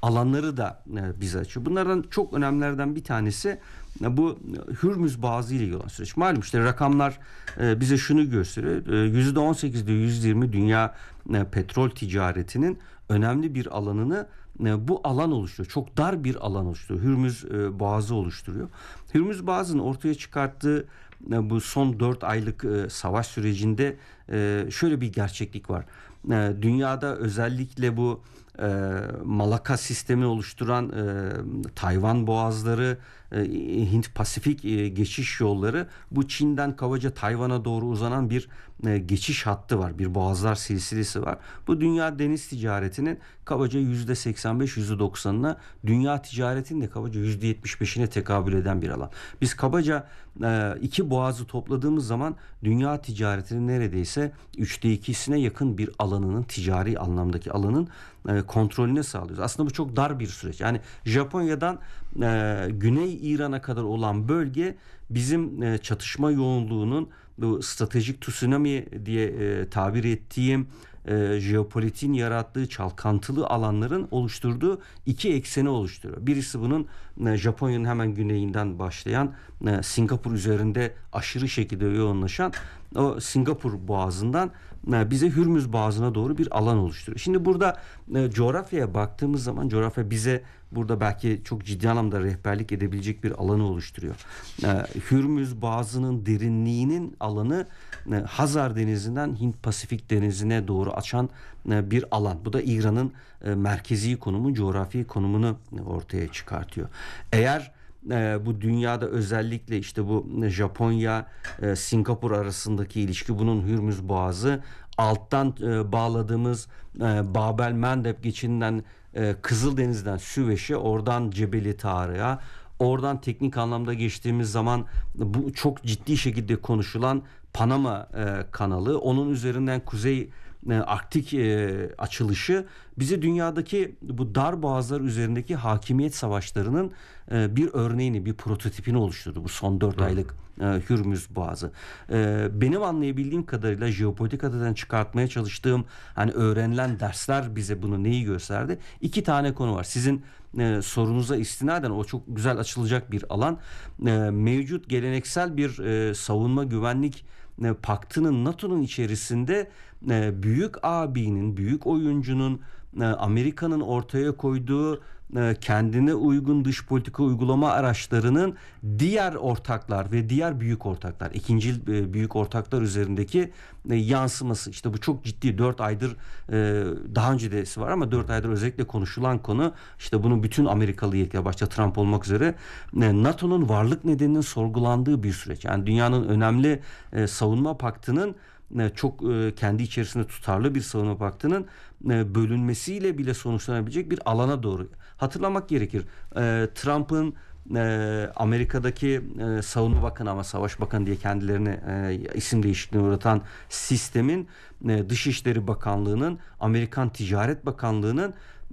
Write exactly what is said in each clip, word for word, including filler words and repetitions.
alanları da e, bize açıyor. Bunlardan çok önemlilerden bir tanesi e, bu Hürmüz Boğazı ile ilgili olan süreç. Malum işte rakamlar e, bize şunu gösteriyor. E, yüzde on sekiz ile yüzde yirmi dünya e, petrol ticaretinin önemli bir alanını e, bu alan oluşturuyor. Çok dar bir alan oluşturuyor. Hürmüz e, Boğazı oluşturuyor. Hürmüz Boğazı'nın ortaya çıkarttığı e, bu son dört aylık e, savaş sürecinde e, şöyle bir gerçeklik var. E, dünyada özellikle bu e, Malaka sistemi oluşturan e, Tayvan boğazları, e, Hint-Pasifik e, geçiş yolları, bu Çin'den kabaca Tayvan'a doğru uzanan bir e, geçiş hattı var. Bir boğazlar silsilesi var. Bu dünya deniz ticaretinin kabaca yüzde seksen beş yüzde doksanına, dünya ticaretinin de kabaca yüzde yetmiş beşine tekabül eden bir alan. Biz kabaca e, iki boğazı topladığımız zaman dünya ticaretinin neredeyse üçte ikisine yakın bir alanının, ticari anlamdaki alanın e, kontrolüne sağlıyoruz. Aslında bu çok dar bir süreç. Yani Japonya'dan e, Güney İran'a kadar olan bölge bizim e, çatışma yoğunluğunun, bu stratejik tsunami diye e, tabir ettiğim e, jeopolitiğin yarattığı çalkantılı alanların oluşturduğu iki ekseni oluşturuyor. Birisi bunun e, Japonya'nın hemen güneyinden başlayan e, Singapur üzerinde aşırı şekilde yoğunlaşan o Singapur Boğazı'ndan e, bize Hürmüz Boğazı'na doğru bir alan oluşturuyor. Şimdi burada e, coğrafyaya baktığımız zaman coğrafya bize burada belki çok ciddi anlamda rehberlik edebilecek bir alanı oluşturuyor. E, Hürmüz Boğazı'nın derinliğinin alanı e, Hazar Denizi'nden Hint-Pasifik Denizi'ne doğru açan e, bir alan. Bu da İran'ın e, merkezi konumu, coğrafi konumunu ortaya çıkartıyor. Eğer e, bu dünyada özellikle işte bu Japonya, e, Singapur arasındaki ilişki, bunun Hürmüz Boğazı, alttan e, bağladığımız e, Babel Mandeb geçidinden e, Kızıldeniz'den Süveyş'e, oradan Cebeli Tarık'a, oradan teknik anlamda geçtiğimiz zaman bu çok ciddi şekilde konuşulan Panama e, kanalı, onun üzerinden Kuzey e, Arktik e, açılışı bize dünyadaki bu dar boğazlar üzerindeki hakimiyet savaşlarının e, bir örneğini, bir prototipini oluşturdu bu son dört aylık e, Hürmüz Boğazı. E, benim anlayabildiğim kadarıyla jeopolitikadan çıkartmaya çalıştığım hani öğrenilen dersler bize bunu neyi gösterdi? İki tane konu var. Sizin e, sorunuza istinaden o çok güzel açılacak bir alan. E, mevcut geleneksel bir e, savunma güvenlik e, paktının, NATO'nun içerisinde e, büyük abinin, büyük oyuncunun, e, Amerika'nın ortaya koyduğu e, kendine uygun dış politika uygulama araçlarının diğer ortaklar ve diğer büyük ortaklar, ikincil e, büyük ortaklar üzerindeki e, yansıması. İşte bu çok ciddi, dört aydır e, daha önce de var ama dört aydır özellikle konuşulan konu. İşte bunun bütün Amerikalı yetkililer, başta Trump olmak üzere, e, NATO'nun varlık nedeninin sorgulandığı bir süreç. Yani dünyanın önemli e, savunma paktının, çok kendi içerisinde tutarlı bir savunma paktının bölünmesiyle bile sonuçlanabilecek bir alana doğru. Hatırlamak gerekir. Trump'ın Amerika'daki savunma bakanı ama savaş bakanı diye kendilerine isim değişikliğine uğratan sistemin, Dışişleri Bakanlığı'nın, Amerikan Ticaret Bakanlığı'nın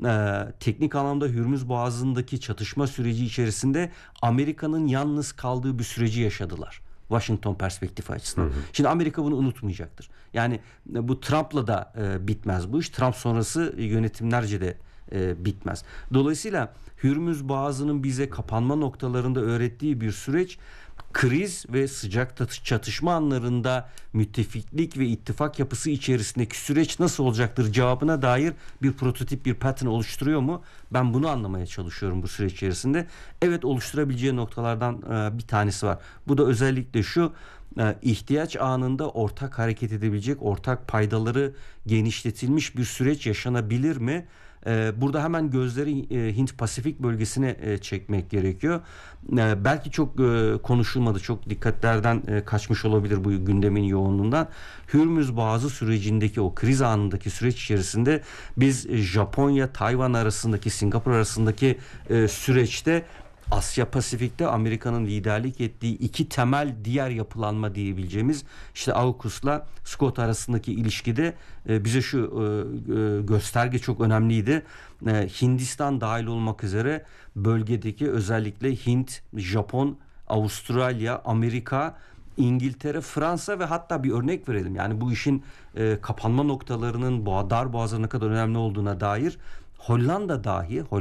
teknik anlamda Hürmüz Boğazı'ndaki çatışma süreci içerisinde Amerika'nın yalnız kaldığı bir süreci yaşadılar. Washington perspektifi açısından. Hı hı. Şimdi Amerika bunu unutmayacaktır. Yani bu Trump'la da e, bitmez bu iş. Trump sonrası yönetimlerce de e, bitmez. Dolayısıyla Hürmüz Boğazı'nın bize kapanma noktalarında öğrettiği bir süreç, kriz ve sıcak çatışma anlarında müttefiklik ve ittifak yapısı içerisindeki süreç nasıl olacaktır cevabına dair bir prototip, bir pattern oluşturuyor mu? Ben bunu anlamaya çalışıyorum bu süreç içerisinde. Evet, oluşturabileceği noktalardan e, bir tanesi var. Bu da özellikle şu: e, ihtiyaç anında ortak hareket edebilecek, ortak paydaları genişletilmiş bir süreç yaşanabilir mi? Burada hemen gözleri Hint-Pasifik bölgesine çekmek gerekiyor. Belki çok konuşulmadı, çok dikkatlerden kaçmış olabilir bu gündemin yoğunluğundan. Hürmüz Boğazı sürecindeki o kriz anındaki süreç içerisinde biz Japonya, Tayvan arasındaki, Singapur arasındaki süreçte Asya Pasifik'te Amerika'nın liderlik ettiği iki temel diğer yapılanma diyebileceğimiz, işte AUKUS'la Scott arasındaki ilişkide e, bize şu e, e, gösterge çok önemliydi. E, Hindistan dahil olmak üzere bölgedeki özellikle Hint, Japon, Avustralya, Amerika, İngiltere, Fransa ve hatta bir örnek verelim. Yani bu işin e, kapanma noktalarının, boğa, dar boğazına kadar önemli olduğuna dair Hollanda dahi